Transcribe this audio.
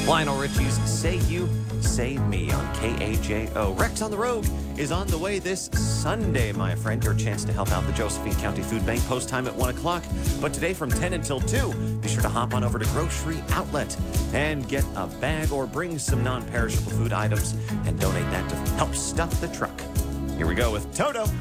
Lionel Richie's Say You, Save Me on KAJO. Rex on the Road is on the way this Sunday, my friend. Your chance to help out the Josephine County Food Bank. Post time at 1 o'clock. But today from 10 until 2, be sure to hop on over to Grocery Outlet and get a bag or bring some non-perishable food items and donate that to help stuff the truck. Here we go with Toto.